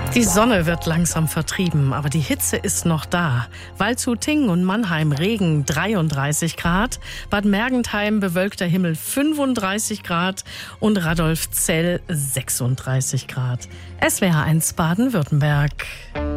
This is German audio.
Die Sonne wird langsam vertrieben, aber die Hitze ist noch da. Waldshut-Tiengen und Mannheim Regen 33 Grad, Bad Mergentheim bewölkter Himmel 35 Grad und Radolfzell 36 Grad. SWR1 Baden-Württemberg.